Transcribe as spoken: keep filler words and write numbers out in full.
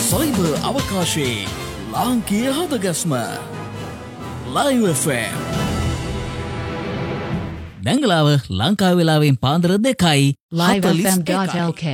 Cyber අවකාශයේ ලාංකීය හදගස්ම live F M. දැංගලාව Lanka වෙලාවෙන් පාන්දර දෙකයි live f m dot l k